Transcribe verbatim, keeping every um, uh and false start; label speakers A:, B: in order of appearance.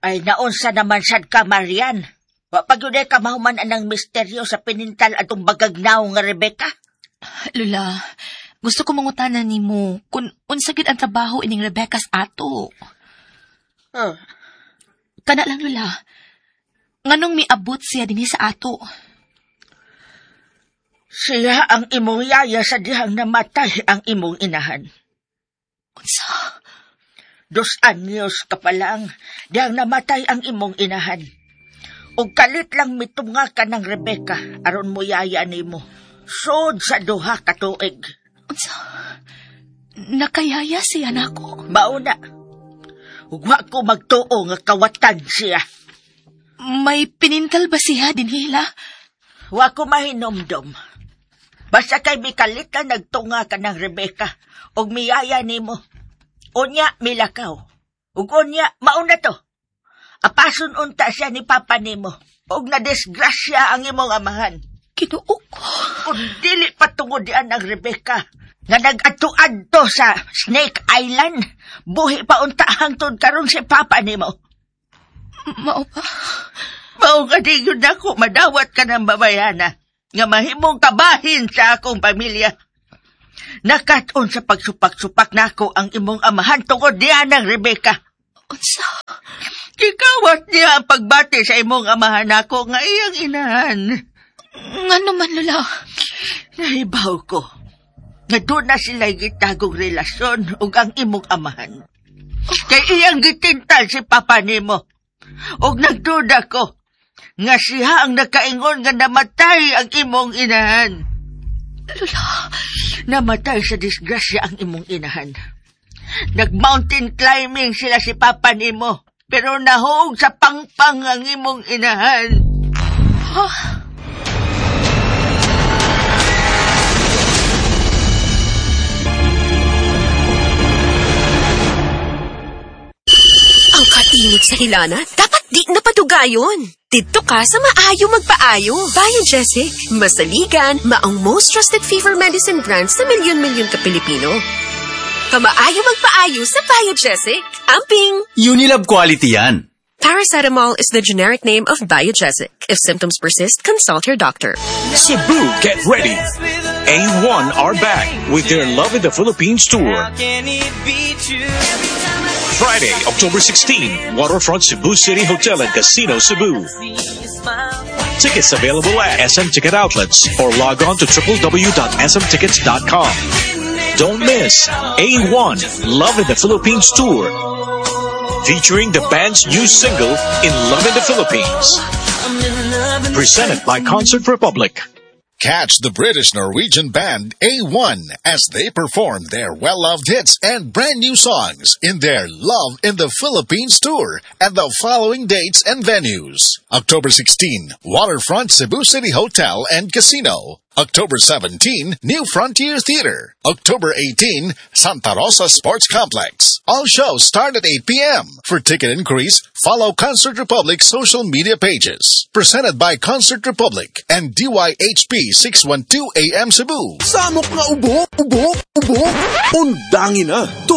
A: Ay naunsa naman sad ka, Marian. Wa pa gyud ka mahuman anang misteryo sa pinintal atong bagagnaw nga Rebecca.
B: Lula, gusto ko mangutanan nimo kung unsa gid ang trabaho ining Rebecca sa ato.
A: Oh.
B: Kana lang, Lula. Nganong miabot siya dinhi sa ato?
A: Siya ang imong yaya sa dihang namatay ang imong inahan.
B: Unsa?
A: Dos anyos ka pa lang, dihang namatay ang imong inahan. Ug kalit lang mitunga ka ng Rebecca, aron mo yaya nimo. Sod sa duha ka tuig.
B: Unsa? Nakayaya siya nako?
A: Mauna. Ug wa ko magtuo nga kawatan siya.
B: May pinintal ba siya dinhila?
A: Wa ko mahinomdom. Basta kay mikalit ka nagtunga ka ng Rebecca, ug miyaya nimo. Unya, milakaw. Ug unya, mauna to. Apason unta siya ni Papa nimo. Ug nadisgrasya ang imong amahan.
B: Kinuok ko.
A: Kung dili patungod diyan ang Rebecca, nga nag-atu-adto sa Snake Island, buhi pa unta hangtod karon si Papa nimo.
B: Mao ba?
A: Mao nga di yun ako, madawat ka ng babayana, nga mahimong kabahin sa akong pamilya. Nakaton sa pagsupak-supak nako ang imong amahan tungod diyan ng Rebecca.
B: Unsa?
A: Kikawat niya ang pagbati sa imong amahan nako nga iyang inahan.
B: Nga naman, Lula.
A: Nahibaw ko. Nga doon na sila'y gitagong relasyon ug ang imong amahan. Kay iyang gitintal si Papa nimo. Ug nagduda ko nga siya ang nakaingon nga namatay ang imong inahan.
B: Lula.
A: Namatay sa disgrasya ang imong inahan. Nag-mountain climbing sila si Papa nimo, pero nahuog sa pangpang ang imong inahan.
B: Huh?
C: Ang kainit sa hilana, dapat di napadugayon. Dito ka sa maayo magpaayo. Biogesic, masaligan, maong most trusted fever medicine brand sa milyon-milyon ka Pilipino. Kamaayo magpaayo sa Biogesic. Amping!
D: Unilab quality yan.
C: Paracetamol is the generic name of Biogesic. If symptoms persist, consult your doctor.
E: Cebu, get ready. A one are back with their Love in the Philippines tour. Friday, October sixteenth, Waterfront Cebu City Hotel and Casino, Cebu. Tickets available at S M Ticket Outlets or log on to w w w dot s m tickets dot com. Don't miss A one Love in the Philippines tour, featuring the band's new single In Love in the Philippines. Presented by Concert Republic.
F: Catch the British-Norwegian band A one as they perform their well-loved hits and brand-new songs in their Love in the Philippines tour at the following dates and venues. October sixteenth, Waterfront Cebu City Hotel and Casino. October seventeenth, New Frontier Theater. October eighteenth, Santa Rosa Sports Complex. All shows start at eight p.m. For ticket inquiries, follow Concert Republic's social media pages. Presented by Concert Republic and D Y H P six twelve A M Cebu.
G: Samok nga ubo, ubo, ubo. Undangin na.